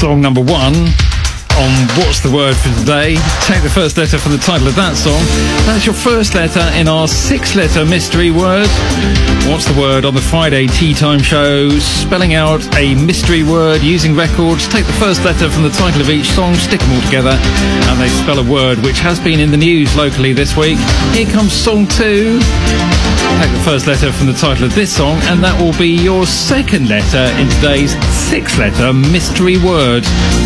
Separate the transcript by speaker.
Speaker 1: song number 1 on What's the Word for Today. Take the first letter from the title of that song. That's your first letter in our 6-letter mystery word. What's the Word on the Friday Tea Time Show? Spelling out a mystery word using records. Take the first letter from the title of each song, stick them all together, and they spell a word which has been in the news locally this week. Here comes song 2. Take the first letter from the title of this song, and that will be your second letter in today's 6-letter mystery word.